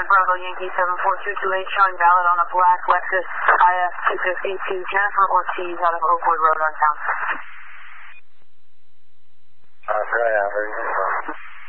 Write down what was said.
Lloyd Bravo Yankee 74228 showing valid on a black Lexus IS 250 to Jennifer Ortiz out of Oakwood Road on town. Right,